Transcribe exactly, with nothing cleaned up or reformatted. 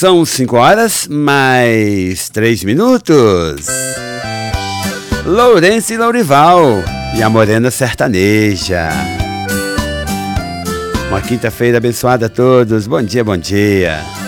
São cinco horas mais três minutos. Lourenço e Lourival e a Morena Sertaneja. Uma quinta-feira abençoada a todos. Bom dia, bom dia.